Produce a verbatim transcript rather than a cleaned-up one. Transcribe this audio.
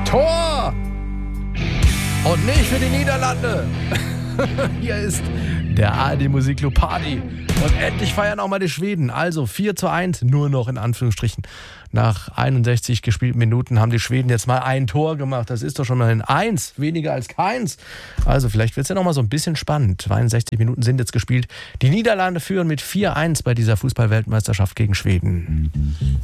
Tor! Und nicht für die Niederlande. Hier ist der A R D Musikclub Party. Und endlich feiern auch mal die Schweden. Also vier zu eins, nur noch in Anführungsstrichen. Nach einundsechzig gespielten Minuten haben die Schweden jetzt mal ein Tor gemacht. Das ist doch schon mal ein Eins, weniger als keins. Also vielleicht wird es ja noch mal so ein bisschen spannend. zweiundsechzig Minuten sind jetzt gespielt. Die Niederlande führen mit vier eins bei dieser Fußball-Weltmeisterschaft gegen Schweden.